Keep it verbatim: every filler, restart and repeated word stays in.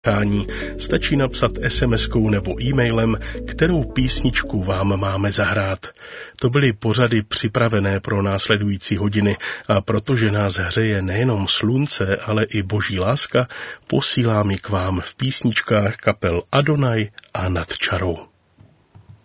Stačí napsat es em eskou nebo e-mailem, kterou písničku vám máme zahrát. To byly pořady připravené pro následující hodiny a protože nás hřeje nejenom slunce, ale i boží láska, posílám ji k vám v písničkách kapel Adonaj a Nad čarou.